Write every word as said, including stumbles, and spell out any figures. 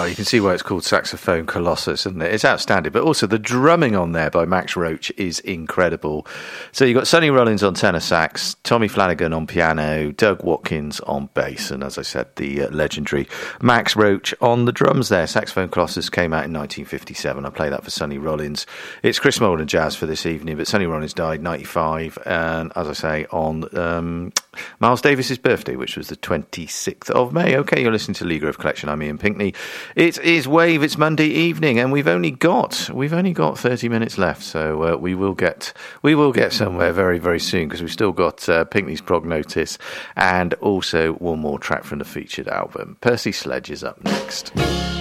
you can see why it's called Saxophone Colossus, isn't it? It's outstanding. But also the drumming on there by Max Roach is incredible. So you've got Sonny Rollins on tenor sax, Tommy Flanagan on piano, Doug Watkins on bass, and as I said, the uh, legendary Max Roach on the drums there. Saxophone Colossus came out in nineteen fifty-seven. I play that for Sonny Rollins. It's Chris Mould and Jazz for this evening, but Sonny Rollins died ninety-five, and as I say, on um, Miles Davis's birthday, which was the twenty-sixth of May. Okay, you're listening to Lee Grove Collection. I'm Ian Pinkney. It is Wave. It's Monday evening, and we've only got we've only got thirty minutes left, so uh, we will get we will get somewhere very very soon because we've still got uh, Pinkney's Prognosis and also one more track from the featured album. Percy Sledge is up next.